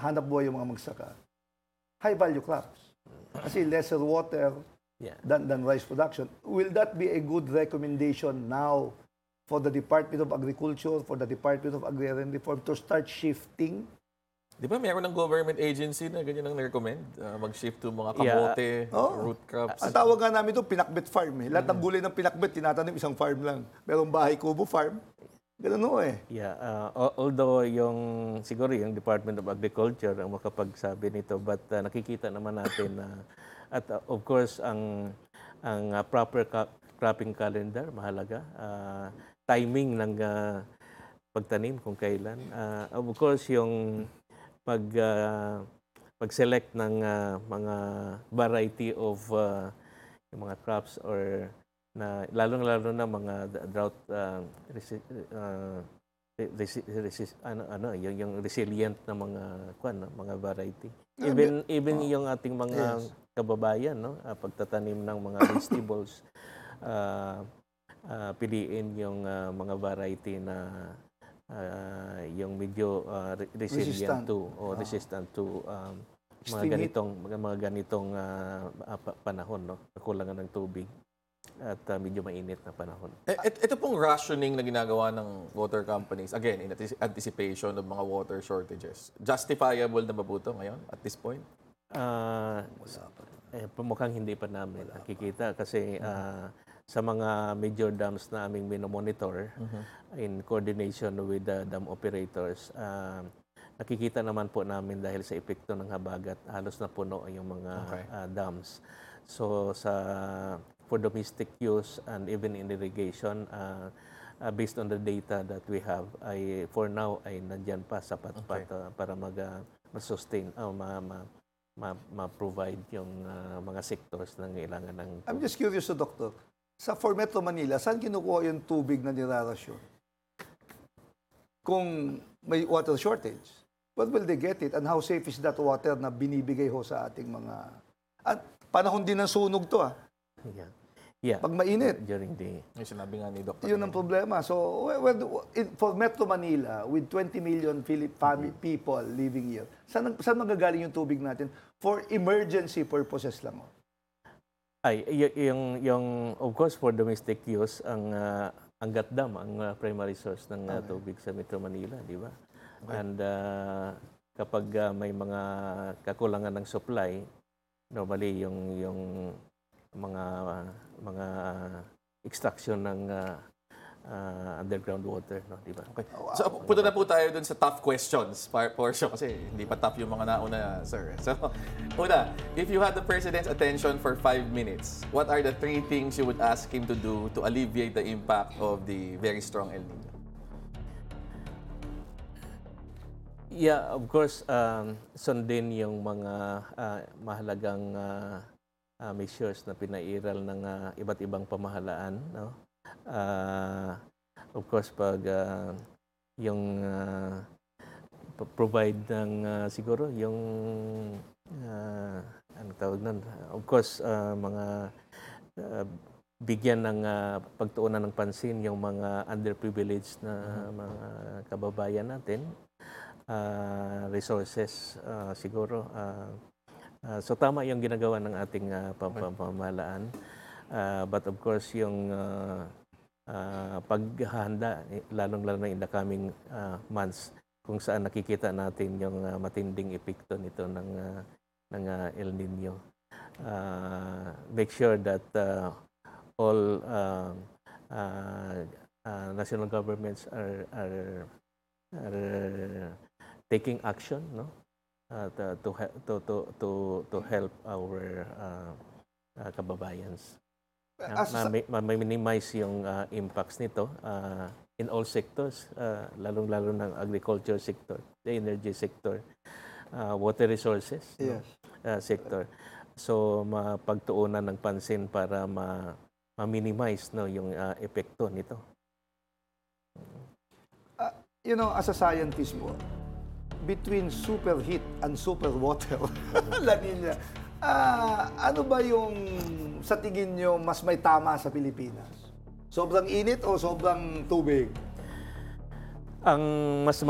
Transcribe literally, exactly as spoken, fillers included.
hanap buhay yung mga magsaka, high value crops. Kasi lesser water Yeah. than, than rice production. Will that be a good recommendation now for the Department of Agriculture, for the Department of Agrarian Reform to start shifting? Di ba meron ng government agency na ganyan ang recommend uh, mag-shift to mga Yeah. kamote, Oh. root crops? Ang tawag nga namin ito, pinakbet farm. Eh. Lahat ng gulay ng pinakbet, tinatanim isang farm lang. Merong bahay kubo farm. Ganun o eh. Yeah, uh, al- although yung siguro yung Department of Agriculture ang makapagsabi nito, but uh, nakikita naman natin na at uh, of course ang ang uh, proper ca- cropping calendar mahalaga, uh, timing ng uh, pagtanim kung kailan. Uh, of course yung pag uh, pag-select ng uh, mga variety of uh, yung mga crops or na lalong-lalo na mga drought uh, resi- uh, resi- resi- ano ano yung, yung resilient na mga kwan no? Mga variety. Even even yung ating mga Yes. kababayan no, uh, pagtatanim ng mga vegetables, uh, uh, piliin yung uh, mga variety na uh, yung medyo uh, re- resilient Resistant. to o resistant to um, mga Extreme heat. ganitong mga, mga ganitong uh, uh, pa- panahon no, kakulangan ng tubig at uh, medyo mainit na panahon. Eh, et- ito pong rationing na ginagawa ng water companies, again, in antici- anticipation of mga water shortages, justifiable na ba po ito ngayon at this point? Ah, eh, mukhang hindi pa namin nakikita kasi ah, sa mga major dams na aming minomonitor in coordination with the dam operators, ah, nakikita naman po namin dahil sa epekto ng habagat, halos na puno yung mga Okay. ah, dams. So sa for domestic use and even in irrigation, ah, ah, based on the data that we have, ay for now ay nandyan pa sapat pa Okay. to- para mag ah, ma-sustain o ma, ma, ma- ma-provide yung ah, mga sectors na kailangan ng I'm just curious to Doctor. Sa For Metro Manila, saan kinukuha yung tubig na nirarasyon? Kung may water shortage, where will they get it? And how safe is that water na binibigay ho sa ating mga... At panahon din ng sunog to ah. yeah. Yeah. Pag mainit, During the Yung sinabi nga ni Doctor yun ang problema. So, where- where do- in- for Metro Manila, with twenty million Philip family people living here, saan, saan magagaling yung tubig natin? For emergency purposes lang. Oh. ay y- yung yung of course for domestic use ang uh, ang Gatdam ang uh, primary source ng uh, tubig sa Metro Manila, di ba? And uh, kapag uh, may mga kakulangan ng supply, normally yung yung mga mga extraction ng uh, uh, underground water, no, di ba? Okay. So, punta na po tayo dun sa tough questions par- portion kasi hindi pa tough yung mga nauna, sir. So, una, if you had the President's attention for five minutes, what are the three things you would ask him to do to alleviate the impact of the very strong El Nino? Yeah, of course, um, sundin yung mga ah, mahalagang ah, ah, measures na pinairal ng ah, iba't ibang pamahalaan, no? Ah, of course, pag ah, yung ah, p- provide ng ah, siguro yung ah, ano tawag nun? Of course, ah, mga ah, bigyan ng ah, pagtuunan ng pansin yung mga underprivileged na mga kababayan natin. Uh, resources uh, siguro. Uh, uh, so tama yung ginagawa ng ating uh, pam- pam- pamahalaan. Uh, but of course yung uh, uh, paghahanda, eh, lalong-lalo na in the coming uh, months, kung saan nakikita natin yung uh, matinding epekto nito ng, uh, ng uh, El Nino. Uh, make sure that uh, all uh, uh, uh, national governments are, are, are taking action, no, uh, to, to he- to to to to help our uh, uh, kababayans. Uh, As sa- ma- ma- minimize yung uh, impacts nito uh, in all sectors, uh, lalong-lalo ng agriculture sector, the energy sector, uh, water resources, no, Yes. uh, sector. So mapagtuunan ng pansin para ma ma-minimize no yung uh, epekto nito. Ah, you know, as a scientist po, between superheat and superwater, La Nina, ah, ano ba yung sa tingin nyo mas may tama sa Pilipinas? Sobrang init o sobrang tubig? Ang mas